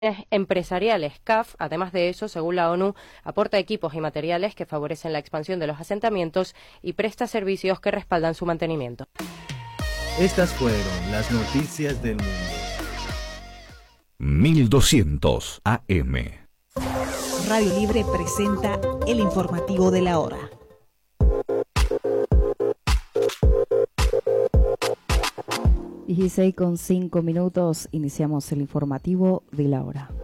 empresariales. CAF, además de eso, según la ONU, aporta equipos y materiales que favorecen la expansión de los asentamientos y presta servicios que respaldan su mantenimiento. Estas fueron las noticias del mundo. 1200 AM. Radio Libre presenta el informativo de la hora. Y 16:05, iniciamos el informativo de la hora.